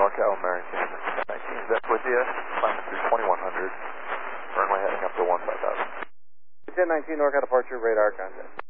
NorCal American. 1019, is that with you? Climbing through 2100. Runway heading up to 15,000. 1019 NorCal departure, radar contact.